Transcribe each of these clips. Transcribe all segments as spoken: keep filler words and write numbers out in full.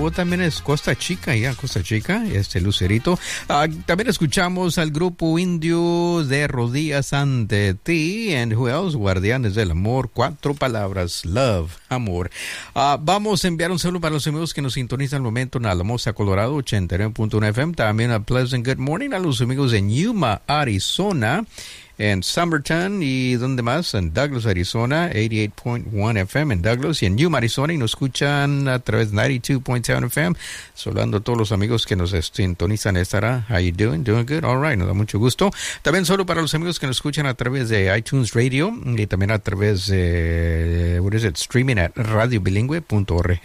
Cabo también es Costa Chica, ya, Costa Chica, este Lucerito. Uh, también escuchamos al grupo indio de Rodillas ante ti, and who else? Guardianes del Amor, cuatro palabras, love, amor. Uh, vamos a enviar un saludo para los amigos que nos sintonizan al momento en Alamosa, Colorado, ochenta y nueve punto uno F M. También a Pleasant Good Morning a los amigos en Yuma, Arizona. En Summerton y ¿dónde más? En Douglas, Arizona, ochenta y ocho punto uno F M en Douglas y en Yuma, Arizona, y nos escuchan a través de noventa y dos punto siete F M. Saludando a todos los amigos que nos sintonizan. Estará, how you doing? Doing good? All right, nos da mucho gusto. También solo para los amigos que nos escuchan a través de iTunes Radio y también a través de, what is it? Streaming at radio bilingüe punto org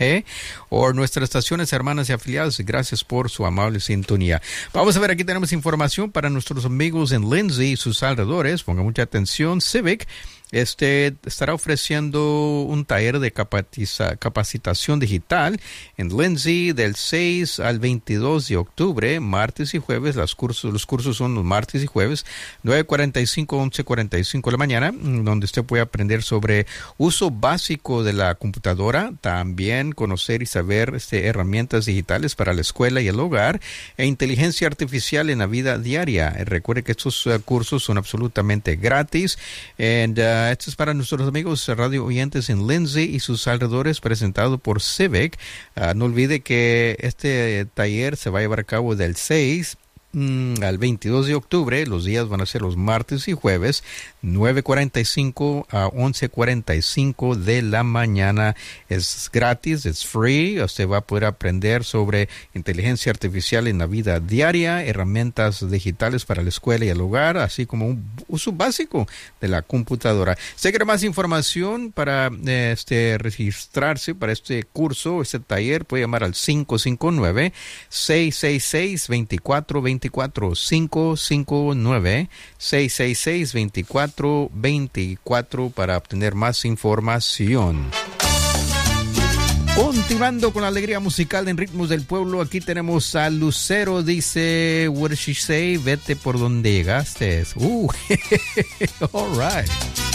o nuestras estaciones hermanas y afiliadas. Gracias por su amable sintonía. Vamos a ver, aquí tenemos información para nuestros amigos en Lindsay y sus alrededores. Ponga mucha atención. Civic este estará ofreciendo un taller de capacita- capacitación digital en Lindsay del seis al veintidós de octubre, martes y jueves. Los cursos, los cursos son los martes y jueves, nueve cuarenta y cinco, once cuarenta y cinco de la mañana, donde usted puede aprender sobre uso básico de la computadora, también conocer y saber este, herramientas digitales para la escuela y el hogar, e inteligencia artificial en la vida diaria. Recuerde que estos uh, cursos son absolutamente gratis. And, uh, esto es para nuestros amigos radio oyentes en Lindsay y sus alrededores, presentado por Civic. Uh, no olvide que este taller se va a llevar a cabo del seis mm, al veintidós de octubre. Los días van a ser los martes y jueves, nueve cuarenta y cinco a once cuarenta y cinco de la mañana. Es gratis, es free. Usted va a poder aprender sobre inteligencia artificial en la vida diaria, herramientas digitales para la escuela y el hogar, así como un uso básico de la computadora. Si quiere más información para este registrarse para este curso, este taller, puede llamar al cinco cinco nueve, seis seis seis, dos cuatro dos cuatro, cinco cinco nueve, seis seis seis, dos cuatro dos cuatro para obtener más información. Continuando con la alegría musical en Ritmos del Pueblo, aquí tenemos a Lucero, dice, what does she say? Vete por donde llegaste. Uh, all right.